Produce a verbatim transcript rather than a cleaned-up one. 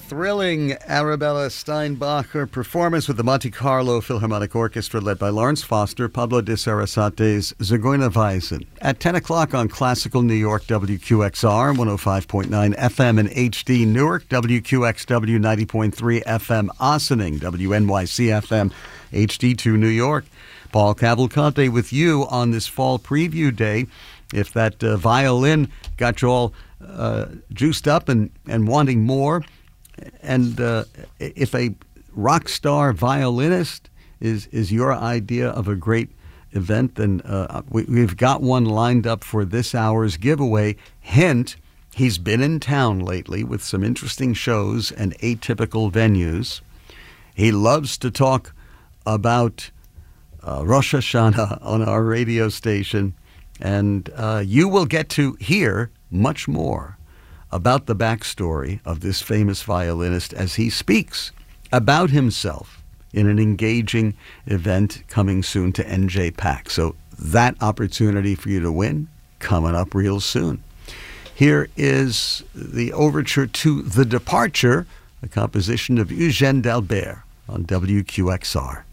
thrilling Arabella Steinbacher performance with the Monte Carlo Philharmonic Orchestra led by Lawrence Foster, Pablo de Sarasate's Zigeunerweisen. At ten o'clock on Classical New York, W Q X R, one oh five point nine F M and H D Newark, W Q X W ninety point three F M Ossining, W N Y C F M H D two New York. Paul Cavalcante with you on this fall preview day. If that uh, violin got you all uh, juiced up and, and wanting more, and uh, if a rock star violinist is, is your idea of a great event, then uh, we, we've got one lined up for this hour's giveaway. Hint, he's been in town lately with some interesting shows and atypical venues. He loves to talk about uh, Rosh Hashanah on our radio station. And uh, you will get to hear much more about the backstory of this famous violinist as he speaks about himself in an engaging event coming soon to N J PAC. So that opportunity for you to win coming up real soon. Here is the overture to The Departure, a composition of Eugène Dalbert on W Q X R.